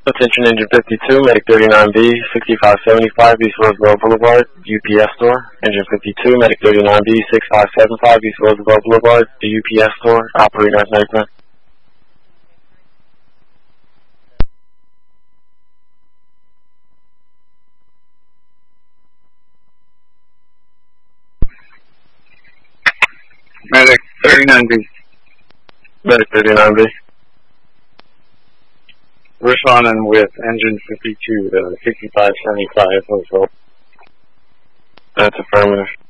Attention Engine 52, Medic 39B, 6575 East Roosevelt Boulevard, UPS store. Engine 52, Medic 39B, 6575 East Roosevelt Boulevard, the UPS store, operating as night plan. Medic 39B. Medic 39B. Responding with Engine 52 to 6575 Roosevelt. That's affirmative.